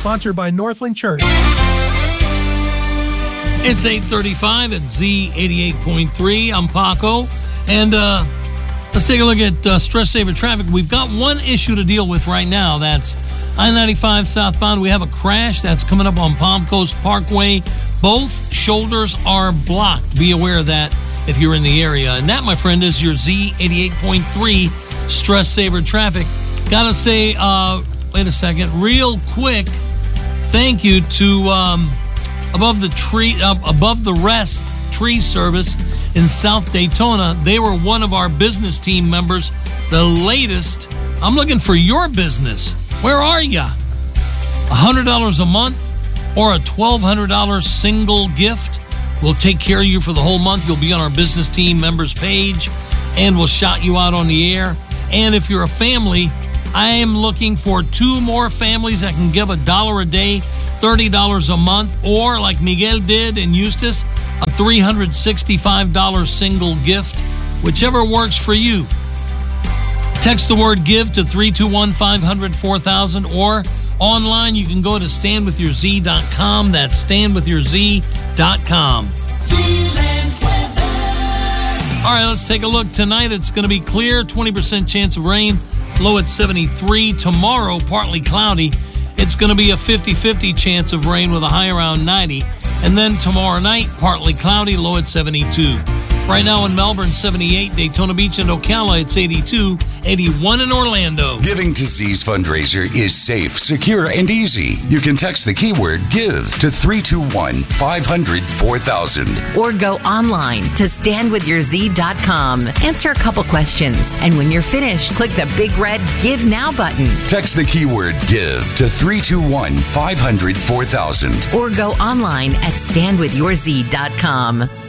sponsored by Northland Church. It's 8:35 at Z88.3. I'm Paco. And let's take a look at Stress Saver Traffic. We've got one issue to deal with right now. That's I-95 southbound. We have a crash that's coming up on Palm Coast Parkway. Both shoulders are blocked. Be aware of that if you're in the area. And that, my friend, is your Z88.3 Stress Saver Traffic. Gotta say, wait a second, real quick, thank you to Above the Rest Tree Service in South Daytona. They were one of our business team members. The latest, I'm looking for your business. Where are you? $100 a month or a $1,200 single gift will take care of you for the whole month. You'll be on our business team members page and we'll shout you out on the air. And if you're a family, I am looking for 2 more families that can give $1 a day, $30 a month, or like Miguel did in Eustis, a $365 single gift, whichever works for you. Text the word GIVE to 321-500-4000, or online you can go to standwithyourz.com. That's standwithyourz.com. All right, let's take a look. Tonight it's going to be clear, 20% chance of rain, low at 73. Tomorrow, partly cloudy. It's going to be a 50-50 chance of rain with a high around 90. And then tomorrow night, partly cloudy, low at 72. Right now in Melbourne, 78. Daytona Beach and Ocala, it's 82. 81 in Orlando. Giving to Z's fundraiser is safe, secure, and easy. You can text the keyword GIVE to 321-500-4000. Or go online to standwithyourz.com. Answer a couple questions. And when you're finished, click the big red Give Now button. Text the keyword GIVE to 321-500-4000. Or go online at standwithyourz.com.